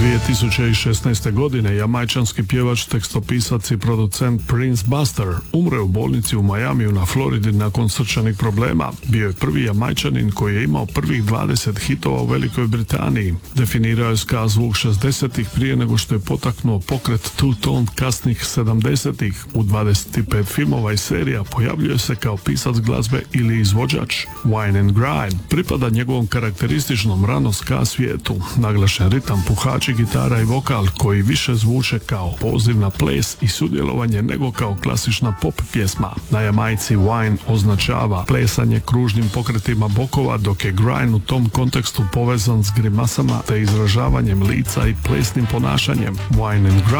2016. godine jamajčanski pjevač, tekstopisac i producent Prince Buster umre u bolnici u Majamiju na Floridi nakon srčanih problema. Bio je prvi jamajčanin koji je imao prvih 20 hitova u Velikoj Britaniji. Definirao je ska zvuk 60-ih prije nego što je potaknuo pokret two-tone kasnih 70-ih. U 25 filmova i serija pojavljuje se kao pisac glazbe ili izvođač. Wine and Grind pripada njegovom karakterističnom rano ska svijetu. Naglašen ritam, puhači, gitara i vokal koji više zvuče kao poziv na ples i sudjelovanje nego kao klasična pop pjesma. Na Jamajci wine označava plesanje kružnim pokretima bokova, dok je grind u tom kontekstu povezan s grimasama te izražavanjem lica i plesnim ponašanjem. Wine and Grind